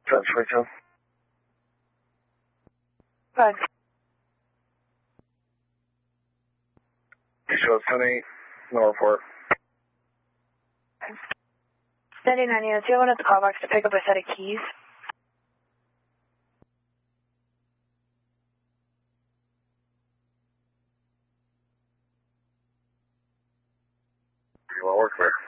1022. Fine. You show 10-8, no report. 99 units, you have one at the call box to pick up a set of keys. You want to work there?